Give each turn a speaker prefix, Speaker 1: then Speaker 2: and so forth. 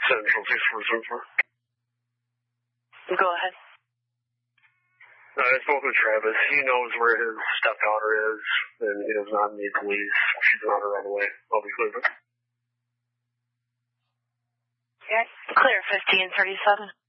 Speaker 1: Central 6474.
Speaker 2: Go ahead.
Speaker 1: I spoke with Travis. He knows where his stepdaughter is, and he does not need police. She's on her own way. I'll be clear.
Speaker 2: Okay. Clear 1537.